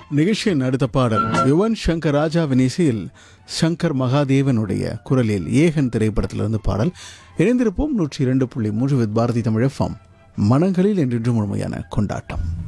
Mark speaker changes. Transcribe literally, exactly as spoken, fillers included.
Speaker 1: நிகழ்ச்சியின் அடுத்த பாடல் யுவன் சங்கர் ராஜாவின் இசையில் சங்கர் மகாதேவனுடைய குரலில் ஏகன் திரைப்படத்திலிருந்து பாடல். இணைந்திருப்போம் நூற்றி இரண்டு புள்ளி மூன்று வித் பாரதி தமிழ் எஃப்எம். மனங்களில் என்றென்று முழுமையான கொண்டாட்டம்.